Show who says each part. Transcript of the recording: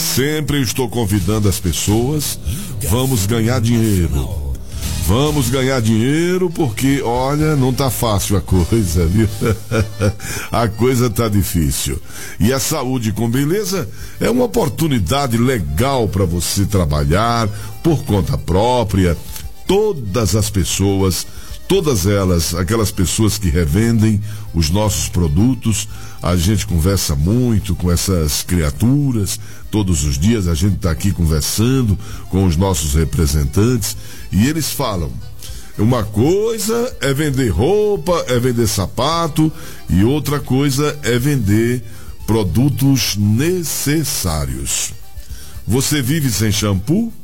Speaker 1: Sempre estou convidando as pessoas. Vamos ganhar dinheiro. Vamos ganhar dinheiro porque, olha, não tá fácil a coisa, viu? A coisa tá difícil. E a saúde com beleza é uma oportunidade legal para você trabalhar por conta própria. Todas as pessoas, todas elas, aquelas pessoas que revendem os nossos produtos, a gente conversa muito com essas criaturas. Todos os dias a gente está aqui conversando com os nossos representantes e eles falam: uma coisa é vender roupa, é vender sapato, e outra coisa é vender produtos necessários. Você vive sem shampoo?